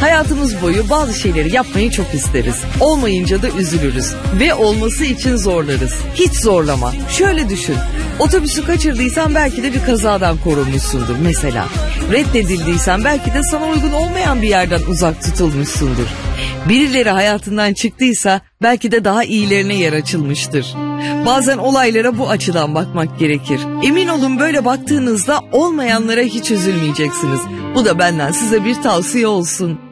Hayatımız boyu bazı şeyleri yapmayı çok isteriz. Olmayınca da üzülürüz ve olması için zorlarız. Hiç zorlama. Şöyle düşün. Otobüsü kaçırdıysan belki de bir kazadan korunmuşsundur mesela. Reddedildiysen belki de sana uygun olmayan bir yerden uzak tutulmuşsundur. Birileri hayatından çıktıysa belki de daha iyilerine yer açılmıştır. Bazen olaylara bu açıdan bakmak gerekir. Emin olun böyle baktığınızda olmayanlara hiç üzülmeyeceksiniz. Bu da benden size bir tavsiye olsun.